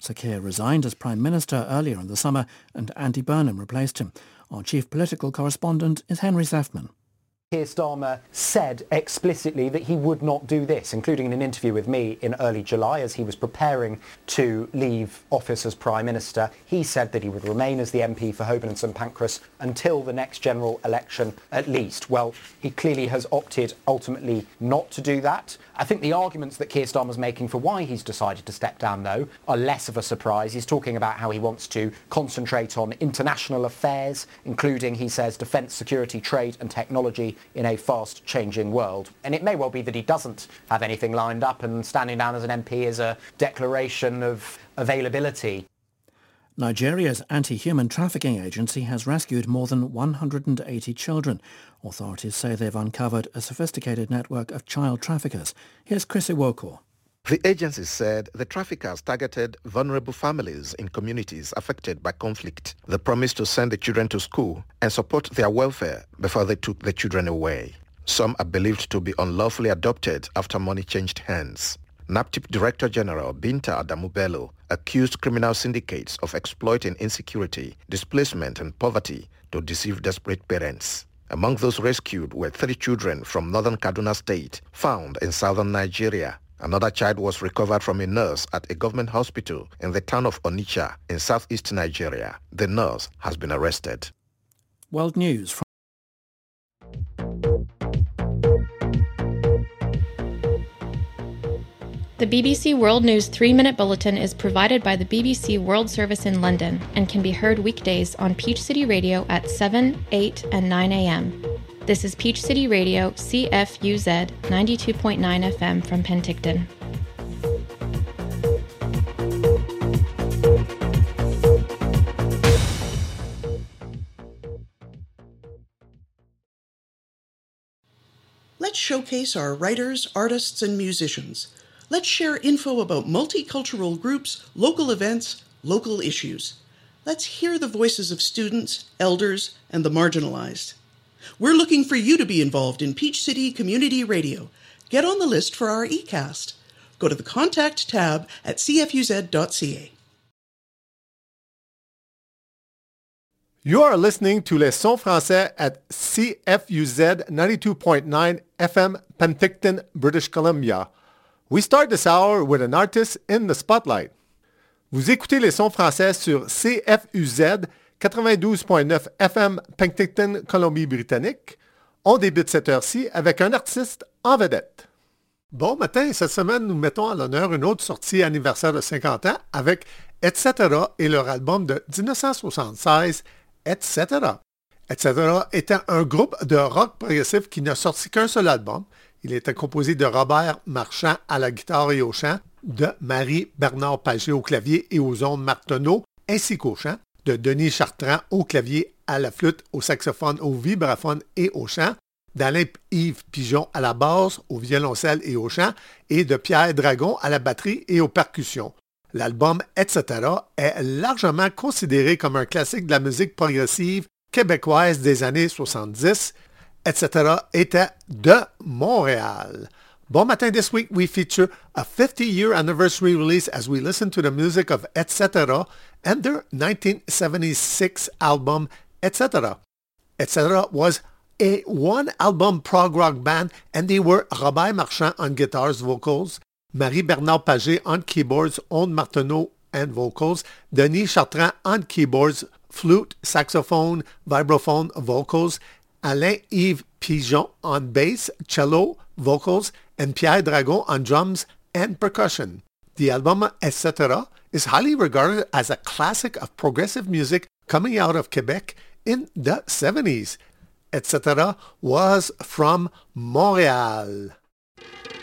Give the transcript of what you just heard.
Sir Keir resigned as Prime Minister earlier in the summer and Andy Burnham replaced him. Our chief political correspondent is Henry Sefman. Keir Starmer said explicitly that he would not do this, including in an interview with me in early July as he was preparing to leave office as Prime Minister. He said that he would remain as the MP for Holborn and St Pancras until the next general election at least. Well, he clearly has opted ultimately not to do that. I think the arguments that Keir Starmer's making for why he's decided to step down, though, are less of a surprise. He's talking about how he wants to concentrate on international affairs, including, he says, defence, security, trade and technology in a fast-changing world. And it may well be that he doesn't have anything lined up and standing down as an MP is a declaration of availability. Nigeria's anti-human trafficking agency has rescued more than 180 children. Authorities say they've uncovered a sophisticated network of child traffickers. Here's Chris Iwoko. The agency said the traffickers targeted vulnerable families in communities affected by conflict. They promised to send the children to school and support their welfare before they took the children away. Some are believed to be unlawfully adopted after money changed hands. NAPTIP Director General Binta Adamu Bello accused criminal syndicates of exploiting insecurity, displacement and poverty to deceive desperate parents. Among those rescued were 30 children from northern Kaduna State, found in southern Nigeria. Another child was recovered from a nurse at a government hospital in the town of Onitsha in southeast Nigeria. The nurse has been arrested. World News. The BBC World News 3-Minute Bulletin is provided by the BBC World Service in London and can be heard weekdays on Peach City Radio at 7, 8 and 9 a.m. This is Peach City Radio, CFUZ 92.9 FM from Penticton. Let's showcase our writers, artists, and musicians. Let's share info about multicultural groups, local events, local issues. Let's hear the voices of students, elders, and the marginalized. We're looking for you to be involved in Peach City Community Radio. Get on the list for our eCast. Go to the Contact tab at cfuz.ca. You are listening to Les Sons Français at CFUZ 92.9 FM, Penticton, British Columbia. We start this hour with an artist in the spotlight. Vous écoutez Les Sons Français sur CFUZ 92.9 FM, Penticton, Colombie-Britannique. On débute cette heure-ci avec un artiste en vedette. Bon matin, cette semaine, nous mettons à l'honneur une autre sortie anniversaire de 50 ans avec Etc. et leur album de 1976, Etc. Etc. était un groupe de rock progressif qui n'a sorti qu'un seul album. Il était composé de Robert Marchand à la guitare et au chant, de Marie-Bernard Pagé au clavier et aux ondes Marteneau, ainsi qu'au chant, de Denis Chartrand au clavier, à la flûte, au saxophone, au vibraphone et au chant, d'Alain-Yves Pigeon à la basse, au violoncelle et au chant, et de Pierre Dragon à la batterie et aux percussions. L'album Etc. est largement considéré comme un classique de la musique progressive québécoise des années 70. Etc. était de Montréal. Bon matin, this week we feature a 50-year anniversary release as we listen to the music of Etc. and their 1976 album Etc. Etc. was a one-album prog rock band and they were Robert Marchand on guitars, vocals, Marie-Bernard Pagé on keyboards, Ondes Marteneau and vocals, Denis Chartrand on keyboards, flute, saxophone, vibraphone, vocals, Alain-Yves Pigeon on bass, cello, vocals, and Pierre Dragon on drums and percussion. The album Etc. is highly regarded as a classic of progressive music coming out of Quebec in the 70s. Etc. was from Montréal.